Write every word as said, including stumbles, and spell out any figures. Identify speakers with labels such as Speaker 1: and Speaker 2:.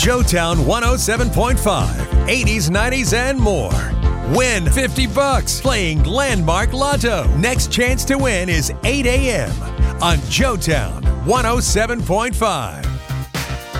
Speaker 1: Joetown one oh seven point five, eighties, nineties, and more. Win fifty bucks playing Landmark Lotto. Next chance to win is eight a.m. on Joetown one oh seven point five.